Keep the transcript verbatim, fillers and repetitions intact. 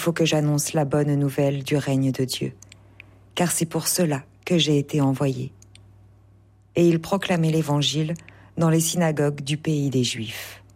faut que j'annonce la bonne nouvelle du règne de Dieu, car c'est pour cela que j'ai été envoyé. » Et il proclamait l'Évangile dans les synagogues du pays des Juifs.